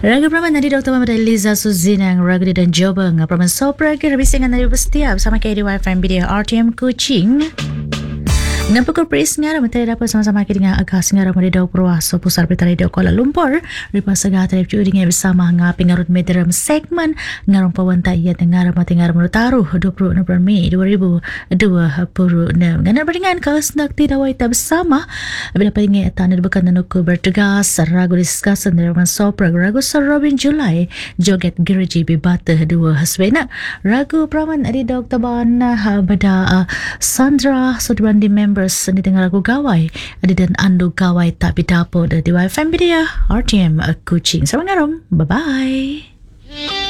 Raga Praman nadi Dr. Muhammad Eliza Suzinang Raga dan Jobang Praman Sopra Kirabisingan nadi Bestia bersama KDYFM Media RTM Kuching. Nampakul Pris Ngara Menteri dapat sama-sama dengan Agas Ngara Medidau Purwaso Pusat Berita Radio Kuala Lumpur Ripas Segah Televisi dengan bersama Ngapi Ngarut Mediram segmen Ngarung Pawanta Ia Ngara Mati Ngara Menutaruh 26 Mei 2026 Ngana beringan Kesenak Tidak Waita bersama Bila Peringat Tanah Bukan Nanuku Bertugas Ragu Diskasan Dari Raman Sopra Ragu Sir Robin Julai Joget Gereji Bibata Dua Hasbena Ragu Praman Adi Dr. Bana Bada Sandra Sudibandi Member di tengah lagu gawai ada dan ando gawai tak bidapo di YFM Media RTM Kuching. Selamat malam. Bye bye.